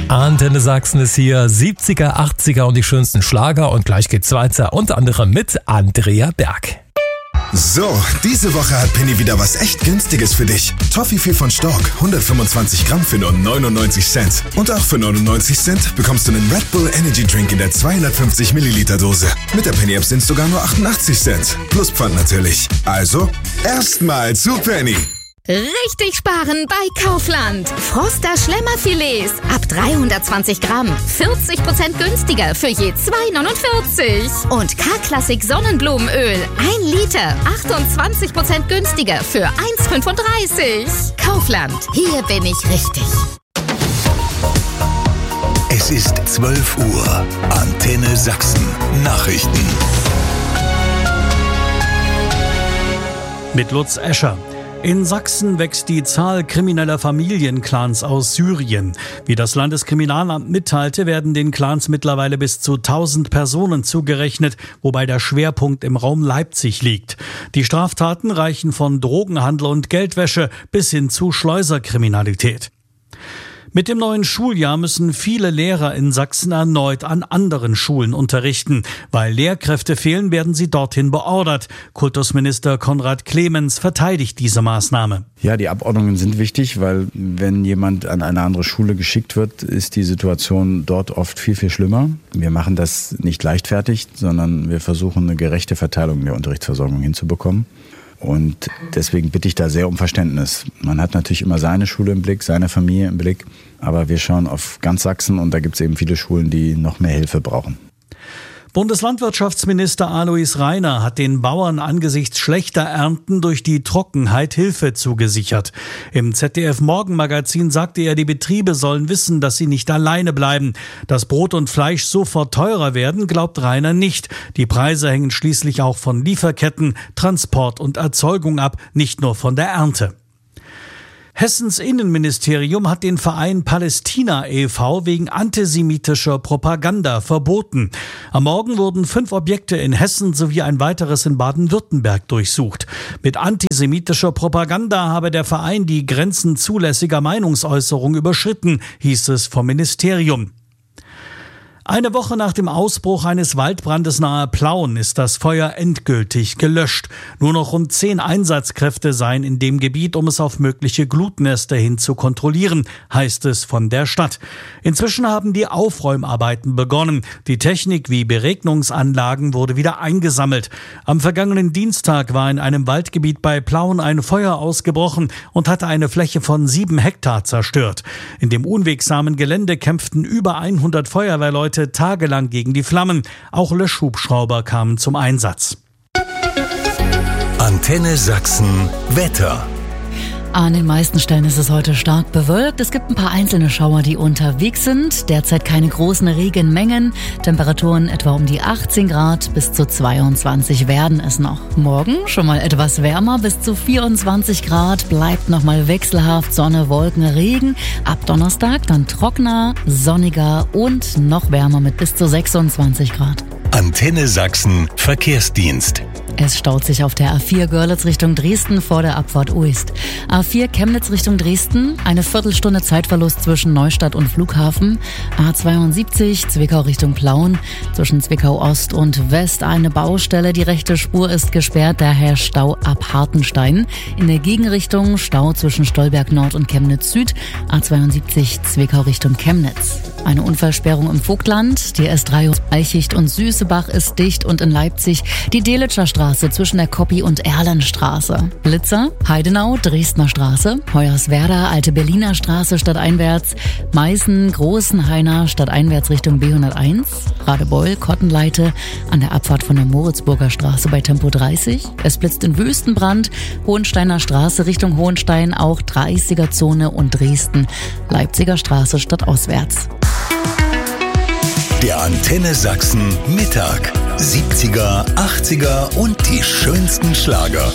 Antenne Sachsen ist hier, 70er, 80er und die schönsten Schlager und gleich geht's weiter, unter anderem mit Andrea Berg. So, diese Woche hat Penny wieder was echt Günstiges für dich. Toffifee von Stork, 125 Gramm für nur 99 Cent. Und auch für 99 Cent bekommst du einen Red Bull Energy Drink in der 250 Milliliter Dose. Mit der Penny-App sind es sogar nur 88 Cent. Plus Pfand natürlich. Also, erstmal zu Penny. Richtig sparen bei Kaufland. Froster Schlemmerfilets ab 320 Gramm. 40% günstiger für je 2,49. Und K-Klassik Sonnenblumenöl 1 Liter. 28% günstiger für 1,35. Kaufland. Hier bin ich richtig. Es ist 12 Uhr. Antenne Sachsen. Nachrichten. Mit Lutz Escher. In Sachsen wächst die Zahl krimineller Familienclans aus Syrien. Wie das Landeskriminalamt mitteilte, werden den Clans mittlerweile bis zu 1000 Personen zugerechnet, wobei der Schwerpunkt im Raum Leipzig liegt. Die Straftaten reichen von Drogenhandel und Geldwäsche bis hin zu Schleuserkriminalität. Mit dem neuen Schuljahr müssen viele Lehrer in Sachsen erneut an anderen Schulen unterrichten. Weil Lehrkräfte fehlen, werden sie dorthin beordert. Kultusminister Konrad Clemens verteidigt diese Maßnahme. Ja, die Abordnungen sind wichtig, weil wenn jemand an eine andere Schule geschickt wird, ist die Situation dort oft viel, viel schlimmer. Wir machen das nicht leichtfertig, sondern wir versuchen eine gerechte Verteilung der Unterrichtsversorgung hinzubekommen. Und deswegen bitte ich da sehr um Verständnis. Man hat natürlich immer seine Schule im Blick, seine Familie im Blick, aber wir schauen auf ganz Sachsen und da gibt es eben viele Schulen, die noch mehr Hilfe brauchen. Bundeslandwirtschaftsminister Alois Rainer hat den Bauern angesichts schlechter Ernten durch die Trockenheit Hilfe zugesichert. Im ZDF-Morgenmagazin sagte er, die Betriebe sollen wissen, dass sie nicht alleine bleiben. Dass Brot und Fleisch sofort teurer werden, glaubt Rainer nicht. Die Preise hängen schließlich auch von Lieferketten, Transport und Erzeugung ab, nicht nur von der Ernte. Hessens Innenministerium hat den Verein Palästina e.V. wegen antisemitischer Propaganda verboten. Am Morgen wurden 5 Objekte in Hessen sowie ein weiteres in Baden-Württemberg durchsucht. Mit antisemitischer Propaganda habe der Verein die Grenzen zulässiger Meinungsäußerung überschritten, hieß es vom Ministerium. Eine Woche nach dem Ausbruch eines Waldbrandes nahe Plauen ist das Feuer endgültig gelöscht. Nur noch rund 10 Einsatzkräfte seien in dem Gebiet, um es auf mögliche Glutnester hin zu kontrollieren, heißt es von der Stadt. Inzwischen haben die Aufräumarbeiten begonnen. Die Technik wie Beregnungsanlagen wurde wieder eingesammelt. Am vergangenen Dienstag war in einem Waldgebiet bei Plauen ein Feuer ausgebrochen und hatte eine Fläche von 7 Hektar zerstört. In dem unwegsamen Gelände kämpften über 100 Feuerwehrleute tagelang gegen die Flammen. Auch Löschhubschrauber kamen zum Einsatz. Antenne Sachsen Wetter. An den meisten Stellen ist es heute stark bewölkt. Es gibt ein paar einzelne Schauer, die unterwegs sind. Derzeit keine großen Regenmengen. Temperaturen etwa um die 18 Grad bis zu 22 werden es noch. Morgen schon mal etwas wärmer, bis zu 24 Grad. Bleibt nochmal wechselhaft Sonne, Wolken, Regen. Ab Donnerstag dann trockener, sonniger und noch wärmer mit bis zu 26 Grad. Antenne Sachsen Verkehrsdienst. Es staut sich auf der A4 Görlitz Richtung Dresden vor der Abfahrt Uist. A4 Chemnitz Richtung Dresden, eine Viertelstunde Zeitverlust zwischen Neustadt und Flughafen. A72 Zwickau Richtung Plauen, zwischen Zwickau Ost und West eine Baustelle. Die rechte Spur ist gesperrt, daher Stau ab Hartenstein. In der Gegenrichtung Stau zwischen Stolberg Nord und Chemnitz Süd. A72 Zwickau Richtung Chemnitz. Eine Unfallsperrung im Vogtland. Die S3 Eichicht und Süßebach ist dicht und in Leipzig die Delitscher Straße zwischen der Koppi- und Erlenstraße. Blitzer, Heidenau, Dresdner Straße, Hoyerswerda, Alte Berliner Straße stadteinwärts, Meißen, Großenhainer stadteinwärts Richtung B101, Radebeul, Kottenleite an der Abfahrt von der Moritzburger Straße bei Tempo 30. Es blitzt in Wüstenbrand, Hohensteiner Straße Richtung Hohenstein, auch 30er-Zone und Dresden, Leipziger Straße stadtauswärts. Der Antenne Sachsen Mittag. 70er, 80er und die schönsten Schlager.